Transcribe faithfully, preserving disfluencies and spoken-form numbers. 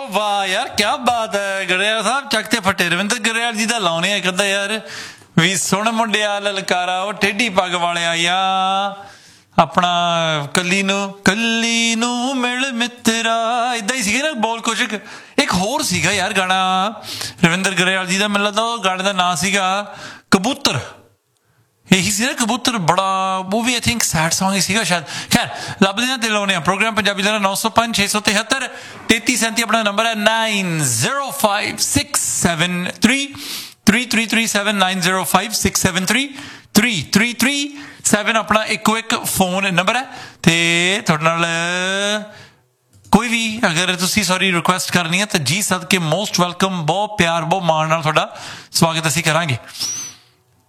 ਵਾਹ ਯਾਰ ਕੀ ਬਾਤ ਹੈ ਗਰੇਵਾਲ ਸਾਹਿਬ ਚੱਕ ਤੇ ਫੱਟੇ ਰਵਿੰਦਰ ਗਰੇਵਾਲ ਜੀ ਦਾ ਲਾਉਣੇ ਆ ਕਹਿੰਦਾ ਯਾਰ ਵੀ ਸੁਣ ਮੁੰਡਿਆ ਲਲਕਾਰਾ ਉਹ ਟੇਢੀ ਪੱਗ ਵਾਲਿਆ ਯਾ ਆਪਣਾ ਕੱਲੀ ਨੂੰ ਕੱਲੀ ਨੂੰ ਮਿਲ ਮਿੱਤਰਾ ਏਦਾਂ ਹੀ ਸੀਗੇ ਨਾ ਬੋਲ ਕੁਛ ਇੱਕ ਹੋਰ ਸੀਗਾ ਯਾਰ ਗਾਣਾ ਰਵਿੰਦਰ ਗਰੇਵਾਲ ਜੀ ਦਾ ਮੈਨੂੰ ਲੱਗਦਾ ਉਹ ਗਾਣੇ ਦਾ ਨਾਂ ਸੀਗਾ ਕਬੂਤਰ ਇਹੀ ਸੀ ਨਾ ਕਬੂਤਰ ਬੜਾ ਉਹ ਵੀ ਆਈ ਥਿੰਕ ਸੈਡ ਸੌਂਗ ਹੀ ਸੀਗਾ ਸ਼ਾਇਦ ਖੈਰ ਲੱਭਦੇ ਹਾਂ ਤੇ ਲਾਉਂਦੇ ਹਾਂ ਪ੍ਰੋਗਰਾਮ ਪੰਜਾਬੀ ਦਾ ਨੌ ਸੌ ਪੰਜ ਛੇ ਸੌ ਤਿਹੱਤਰ ਤੇਤੀ ਸੈਂਤੀ ਆਪਣਾ ਨੰਬਰ ਹੈ nine zero five six seven three three three three seven nine zero five six seven three three three three seven ਆਪਣਾ ਇੱਕੋ ਇੱਕ ਫੋਨ ਨੰਬਰ ਹੈ ਅਤੇ ਤੁਹਾਡੇ ਨਾਲ ਕੋਈ ਵੀ ਅਗਰ ਤੁਸੀਂ ਸੌਰੀ ਰਿਕੁਐਸਟ ਕਰਨੀ ਹੈ ਤਾਂ ਜੀ ਸਦਕੇ ਮੋਸਟ ਵੈਲਕਮ ਬਹੁਤ ਪਿਆਰ ਬਹੁਤ ਮਾਣ ਨਾਲ ਤੁਹਾਡਾ ਸਵਾਗਤ ਅਸੀਂ ਕਰਾਂਗੇ